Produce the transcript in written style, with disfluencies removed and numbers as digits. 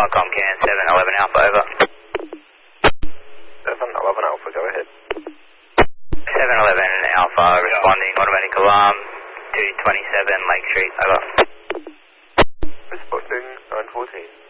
Comcan 711 Alpha, over. 711 Alpha, go ahead. 711 Alpha, responding, automatic alarm, 227 Lake Street, over. Responding, 914.